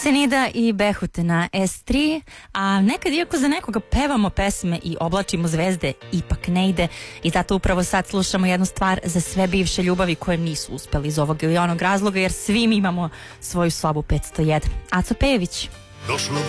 Senida i Behut na S3, a nekad iako za nekoga pevamo pesme i oblačimo zvezde, ipak ne ide i zato upravo sad slušamo jednu stvar za sve bivše ljubavi koje nisu uspeli iz ovog ili onog razloga, jer svi mi imamo svoju sobu 501. Aco Pejević.